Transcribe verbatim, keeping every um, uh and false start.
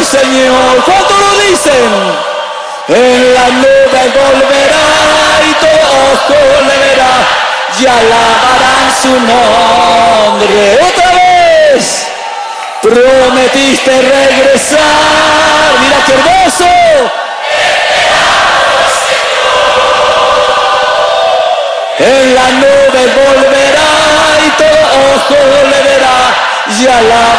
Señor. ¿Cuánto lo dicen? En la nube volverá y todo ojo le verá y alabarán su nombre. Otra vez. Prometiste regresar. Mira qué hermoso. En la nube volverá y todo ojo le verá y alabará